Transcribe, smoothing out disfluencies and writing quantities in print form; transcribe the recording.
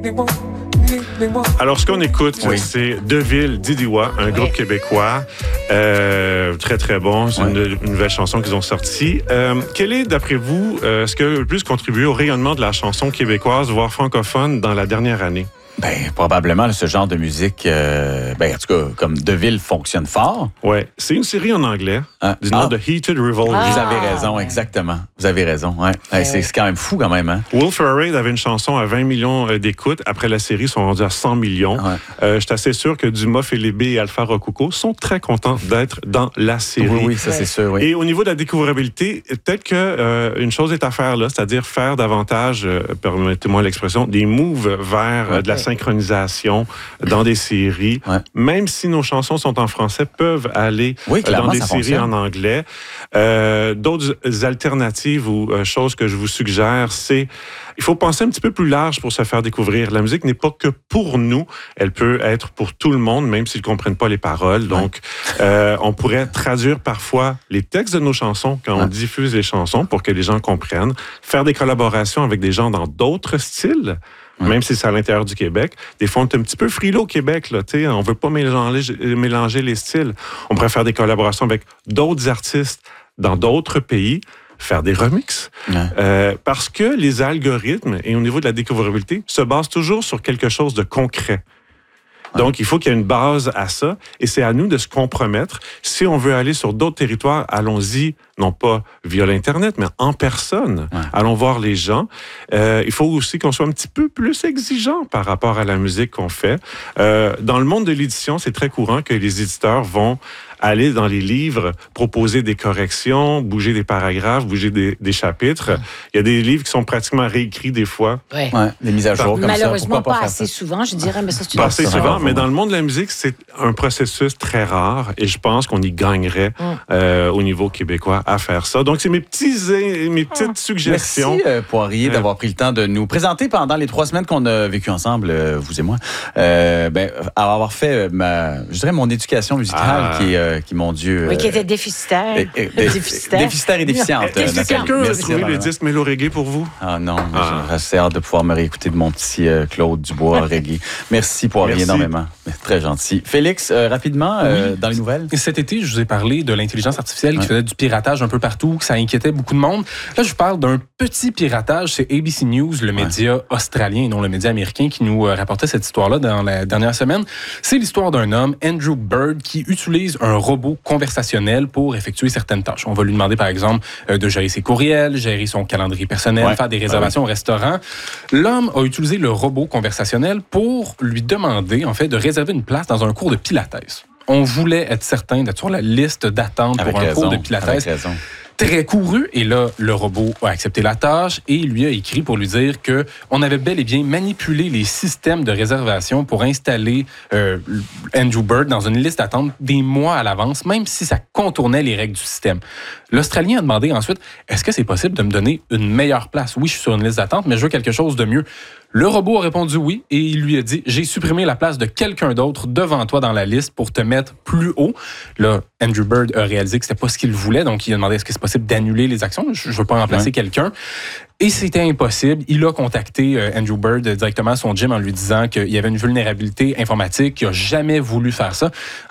Alors, ce qu'on écoute, c'est Deville Didiwa, un groupe québécois. Très, très bon. C'est une nouvelle chanson qu'ils ont sortie. Quel est, d'après vous, ce qui a le plus contribué au rayonnement de la chanson québécoise, voire francophone, dans la dernière année? Ben, probablement, ce genre de musique, en tout cas, comme Deville fonctionne fort. Ouais. C'est une série en anglais, du nom de Heated Revolver. Vous avez raison, exactement. Vous avez raison, ouais. C'est quand même fou, quand même, hein? Wolf Parade avait une chanson à 20 millions d'écoutes. Après la série, ils sont rendus à 100 millions. Je suis assez sûr que Dumas, Philippe et Alpha Rococo sont très contents d'être dans la série. Oui, ça, c'est sûr, oui. Et au niveau de la découvrabilité, peut-être qu'une chose est à faire là, c'est-à-dire faire davantage, permettez-moi l'expression, des moves vers de la synchronisation dans des séries. Même si nos chansons sont en français, peuvent aller dans des séries en anglais. D'autres alternatives ou choses que je vous suggère, c'est il faut penser un petit peu plus large pour se faire découvrir. La musique n'est pas que pour nous, elle peut être pour tout le monde, même s'ils ne comprennent pas les paroles. Donc, on pourrait traduire parfois les textes de nos chansons quand on diffuse les chansons pour que les gens comprennent. Faire des collaborations avec des gens dans d'autres styles. Même si c'est à l'intérieur du Québec. Des fois, on est un petit peu frileux au Québec. Là, on ne veut pas mélanger les styles. On pourrait faire des collaborations avec d'autres artistes dans d'autres pays, faire des remixes. Parce que les algorithmes, et au niveau de la découvrabilité, se basent toujours sur quelque chose de concret. Donc, il faut qu'il y ait une base à ça, et c'est à nous de se compromettre. Si on veut aller sur d'autres territoires, allons-y, non pas via l'Internet, mais en personne. Allons voir les gens. Il faut aussi qu'on soit un petit peu plus exigeant par rapport à la musique qu'on fait. Dans le monde de l'édition, c'est très courant que les éditeurs vont aller dans les livres, proposer des corrections, bouger des paragraphes, bouger des chapitres. Il y a des livres qui sont pratiquement réécrits des fois. Des mises à jour comme ça. Malheureusement, pas assez souvent, je dirais, mais ça, c'est une pas assez souvent, mais dans le monde de la musique, c'est un processus très rare et je pense qu'on y gagnerait au niveau québécois à faire ça. Donc, c'est mes petites suggestions. Merci, Poirier, d'avoir pris le temps de nous présenter pendant les 3 semaines qu'on a vécues ensemble, vous et moi. Avoir fait, je dirais, mon éducation musicale qui, mon Dieu... qui était déficitaire. Déficitaire et déficiente. Est-ce que quelqu'un a trouvé le disque Mélo Reggae pour vous? Ah non, j'ai assez hâte de pouvoir me réécouter de mon petit Claude Dubois Reggae. Merci, Poirier, énormément. Très gentil. Félix, rapidement, dans les nouvelles? Cet été, je vous ai parlé de l'intelligence artificielle qui faisait du piratage un peu partout, que ça inquiétait beaucoup de monde. Là, je vous parle d'un petit piratage. C'est ABC News, le média australien et non le média américain, qui nous rapportait cette histoire-là dans la dernière semaine. C'est l'histoire d'un homme, Andrew Bird, qui utilise un robot conversationnel pour effectuer certaines tâches. On va lui demander, par exemple, de gérer ses courriels, gérer son calendrier personnel, faire des réservations au restaurant. L'homme a utilisé le robot conversationnel pour lui demander, en fait, de réserver une place dans un cours de pilates. On voulait être certain d'être sur la liste d'attente pour un cours de pilates. Très couru, et là, le robot a accepté la tâche et lui a écrit pour lui dire que on avait bel et bien manipulé les systèmes de réservation pour installer Andrew Bird dans une liste d'attente des mois à l'avance, même si ça contournait les règles du système. L'Australien a demandé ensuite, est-ce que c'est possible de me donner une meilleure place? Oui, je suis sur une liste d'attente, mais je veux quelque chose de mieux. Le robot a répondu oui et il lui a dit « J'ai supprimé la place de quelqu'un d'autre devant toi dans la liste pour te mettre plus haut. » Là, Andrew Bird a réalisé que c'était pas ce qu'il voulait, donc il a demandé « Est-ce que c'est possible d'annuler les actions? Je veux pas remplacer quelqu'un. » Et c'était impossible. Il a contacté Andrew Bird directement à son gym en lui disant qu'il y avait une vulnérabilité informatique, qu'il n'a jamais voulu faire ça.